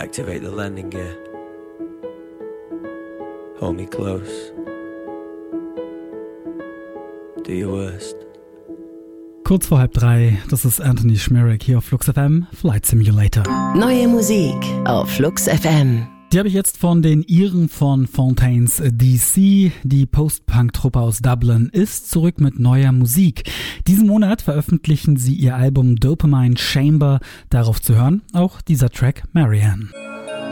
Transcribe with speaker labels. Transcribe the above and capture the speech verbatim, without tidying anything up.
Speaker 1: Activate the landing gear. Hold me close. Do your worst.
Speaker 2: Kurz vor halb drei, das ist Anthony Schmierek hier auf Flux F M, Flight Simulator.
Speaker 3: Neue Musik auf Flux F M.
Speaker 2: Die habe ich jetzt von den Iren von Fontaines D C. Die Post-Punk-Truppe aus Dublin ist zurück mit neuer Musik. Diesen Monat veröffentlichen sie ihr Album Dopamine Chamber. Darauf zu hören auch dieser Track Marianne.